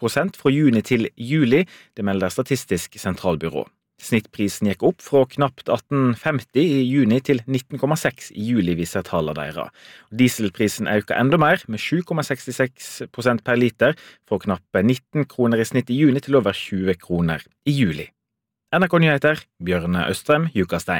6% fra juni til juli, det melder Statistisk sentralbyrå. Snittprisen gikk opp fra knapt 18,50 i juni til 19,6 i juli, viser tallene deres. Dieselprisen øker enda mer, med 7,66% per liter, fra knappe 19 kroner i snitt i juni til over 20 kroner i juli. NRK Nyheter, Bjørne Østrem, Jukastein.